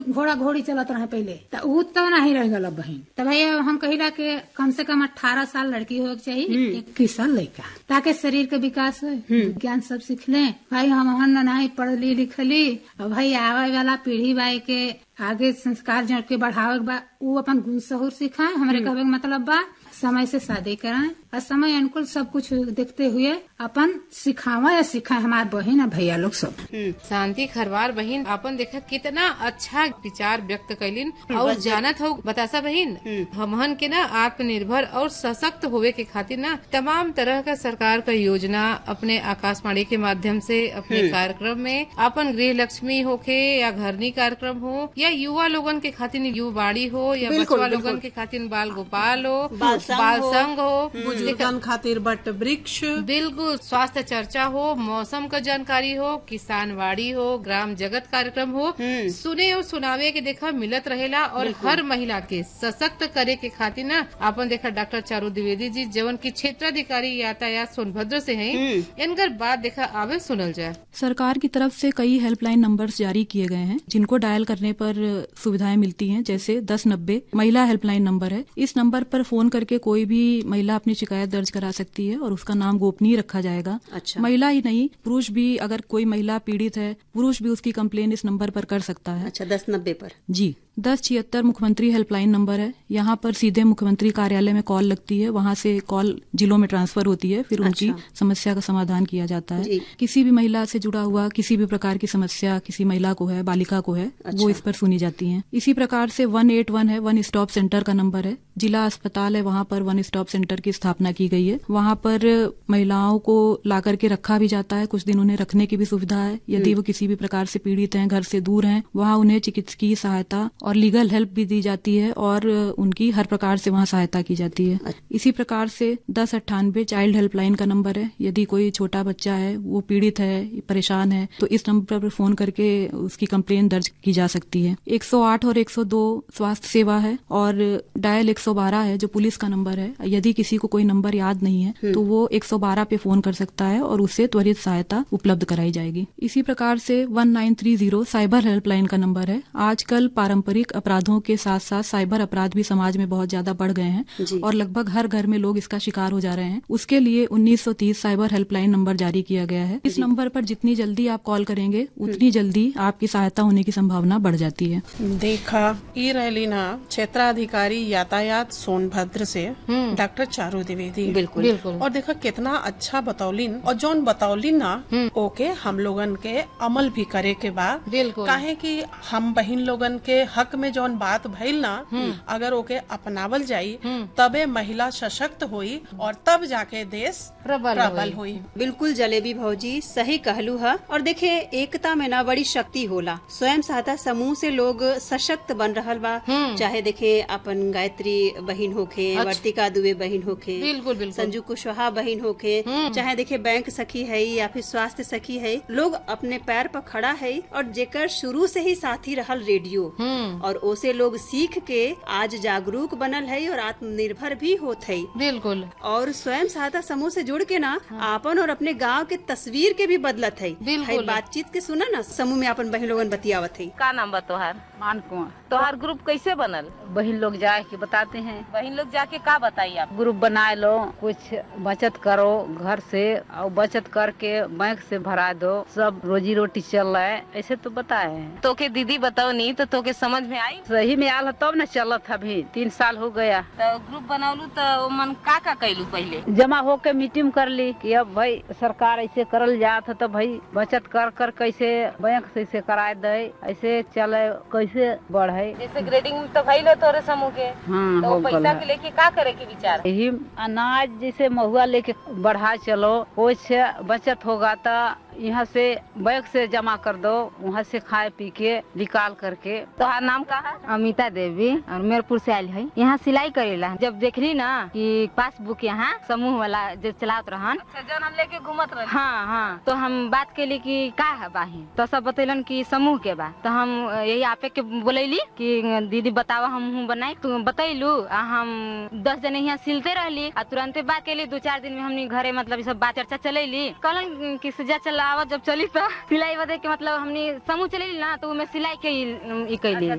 घोड़ा घोड़ी चलत रहे पहले, तो उ तो नहीं रह गल बहन। तो भैया हम कहिला के कम से कम 18 साल लड़की हो चाहिए, 21 साल लड़का, ताकि शरीर के विकास हो, विज्ञान सब सीख ले। भाई हम नहीं पढ़ली लिखली, भाई आवे वाला पीढ़ी भाई के आगे संस्कार जो के बढ़ावे बा, उ अपन गुण सहूर सिखाए। हमारे कहने का मतलब बा समय से शादी कराएं और समय अनुकूल सब कुछ देखते हुए अपन सिखावा या सिखाए हमारे बहन और भैया लोग सब। शांति खरवार बहन अपन देखा कितना अच्छा विचार व्यक्त कैलिन और जानत हो बतासा बहन, हमहन के ना आत्मनिर्भर और सशक्त होवे के खातिर ना तमाम तरह का सरकार का योजना अपने आकाशवाणी के माध्यम से अपने कार्यक्रम में, अपन गृह लक्ष्मी होके या घरनी कार्यक्रम हो या युवा लोगन के खातिर युवा बाड़ी हो या बचवा लोगन के खातिर बाल गोपाल हो, बाल संघ हो, बुजुर्गन खातिर बट वृक्ष, बिल्कुल स्वास्थ्य चर्चा हो, मौसम का जानकारी हो, किसानवाड़ी हो, ग्राम जगत कार्यक्रम हो, सुने और सुनावे के देखा मिलत रहेला। और हर महिला के सशक्त करे के खातिर ना अपन देखा डॉक्टर चारू द्विवेदी जी जवन की क्षेत्राधिकारी यातायात सोनभद्र से हैं, इनकर बात देखा आवे सुनल जाए। सरकार की तरफ से कई हेल्पलाइन नंबर्स जारी किए गए हैं जिनको डायल करने पर सुविधाएं मिलती हैं, जैसे 1090 महिला हेल्पलाइन नंबर है। इस नंबर पर फोन करके कोई भी महिला अपनी शिकायत दर्ज करा सकती है और उसका नाम गोपनीय रखा जाएगा। अच्छा। महिला ही नहीं, पुरुष भी, अगर कोई महिला पीड़ित है, पुरुष भी उसकी कंप्लेन इस नंबर पर कर सकता है। अच्छा, 1090 पर जी। 1076 मुख्यमंत्री हेल्पलाइन नंबर है। यहाँ पर सीधे मुख्यमंत्री कार्यालय में कॉल लगती है, वहाँ से कॉल जिलों में ट्रांसफर होती है, फिर उनकी समस्या का समाधान किया जाता है। किसी भी महिला से जुड़ा हुआ किसी भी प्रकार की समस्या किसी महिला को है, बालिका को है, वो इस पर सुनी जाती है। इसी प्रकार से 181 है, वन स्टॉप सेंटर का नंबर है। जिला अस्पताल है, वहाँ पर वन स्टॉप सेंटर की स्थापना की गई है। वहाँ पर महिलाओं को ला करके रखा भी जाता है, कुछ दिन उन्हें रखने की भी सुविधा है। यदि वो किसी भी प्रकार से पीड़ित हैं, घर से दूर हैं, वहाँ उन्हें चिकित्सकीय सहायता और लीगल हेल्प भी दी जाती है और उनकी हर प्रकार से वहाँ सहायता की जाती है। इसी प्रकार से 1098 चाइल्ड हेल्पलाइन का नंबर है। यदि कोई छोटा बच्चा है, वो पीड़ित है, परेशान है, तो इस नंबर पर फोन करके उसकी कंप्लेन दर्ज की जा सकती है। 108 और 102 स्वास्थ्य सेवा है और डायल 112 है जो पुलिस का नंबर है। यदि किसी को कोई नंबर याद नहीं है तो वो 112 पे फोन कर सकता है और उससे त्वरित सहायता उपलब्ध कराई जाएगी। इसी प्रकार से 1930 साइबर हेल्पलाइन का नंबर है। आजकल पारंपरिक अपराधों के साथ साथ साइबर अपराध भी समाज में बहुत ज्यादा बढ़ गए हैं और लगभग हर घर में लोग इसका शिकार हो जा रहे हैं। उसके लिए 1930 साइबर हेल्पलाइन नंबर जारी किया गया है। इस नंबर पर जितनी जल्दी आप कॉल करेंगे उतनी जल्दी आपकी सहायता होने की संभावना बढ़ जाती है। देखा ये रैली ना क्षेत्राधिकारी यातायात सोनभद्र से डॉक्टर चारू द्विवेदी, बिल्कुल। और देखा कितना अच्छा बतौलिन और जौन बतौलिन ना ओके हम लोगन के अमल भी करे के बाद, काहे कि हम बहन लोगन के हक में जौन बात भइल ना, अगर ओके अपनावल जाई तबे महिला सशक्त हुई और तब जाके देश प्रबल हुई। बिल्कुल जलेबी भौजी सही कहलू है। और देखे एकता में ना बड़ी शक्ति होला। स्वयं सहायता समूह से लोग सशक्त बन रहल बा। चाहे देखे अपन गायत्री बहन होके, वर्तिका दुबे बहन होके, बिल्कुल संजू कुशवाहा बहन होके, चाहे देखे बैंक सखी है या फिर स्वास्थ्य सखी है, लोग अपने पैर पर खड़ा है और जेकर शुरू से ही साथी रहल रेडियो और ओसे लोग सीख के आज जागरूक बनल है और आत्मनिर्भर भी होत है। बिल्कुल। और स्वयं सहायता समूह से जुड़ के ना आपन और अपने गांव के तस्वीर के भी बदलत है। बातचीत के सुना ना, समूह में अपन बहन लोगन बतियावत है। का नाम बा तोहार? मान कुमार। तोहार ग्रुप कैसे बनल? बहन लोग जाए के बताते हैं। बहन लोग जाके का बताई आप? ग्रुप बनाए लो, कुछ बचत करो घर से और बचत करके बैंक से भरा दो, सब रोजी रोटी चल रहा है, ऐसे तो बताए हैं। तो के दीदी बताओ नहीं तो तोके समझ में आई? सही में आल तब न चलत, अभी 3 साल हो गया। तो ग्रुप बनौलू तो मन का कैलू? पहले जमा होके मीटिंग कर ली कि अब भाई सरकार ऐसे करल जात है तो भाई बचत कर कर कैसे बैंक से ऐसे कराए दे, ऐसे चले कैसे बढ़े। जैसे ग्रेडिंग तो भइल हो तोरे समूह के, हाँ, तो पैसा के लेके का करे के विचार? यही अनाज जैसे महुआ लेके बढ़ा चलो, कुछ बचत होगा तो यहाँ से बैंक से जमा कर दो, वहाँ से खाए पी के निकाल करके। तो नाम का है? अमिता देवी और मेरपुर से आयल है। यहाँ सिलाई करेला। जब देखली ना कि पासबुक यहाँ समूह वाला जो चलात रहन, जन हम लेके घूमत रहे, हाँ, तो हम बात के लिए कि का है बाही, तो सब बतैलन कि समूह के बा। तो हम यही आपे के बोलैली कि दीदी बतावा हम बनाई, तू बतैलू। हम 10 जने यहाँ सिलते रहली और तुरंते बात के लिए 2-4 दिन में हमने घरे मतलब सब बात चर्चा चलैली। कहलन कि जा चल आवत जब चली तो सिलाई बदे के मतलब हमनी समूह चलेली ना तो उमे सिलाई के ई कैली।